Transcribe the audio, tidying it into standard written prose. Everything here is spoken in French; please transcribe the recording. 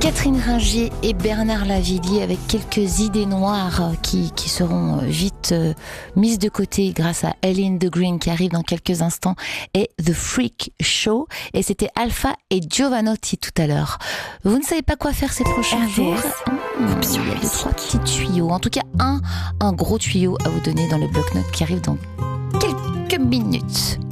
Catherine Ringier et Bernard Lavilliers avec quelques idées noires qui seront vite mises de côté grâce à Ellen de Green qui arrive dans quelques instants et The Freak Show. Et c'était Alpha et Giovanotti tout à l'heure. Vous ne savez pas quoi faire ces prochains jours? Il y a 2-3 petits tuyaux. En tout cas, un gros tuyau à vous donner dans le bloc-notes qui arrive dans quelques minutes.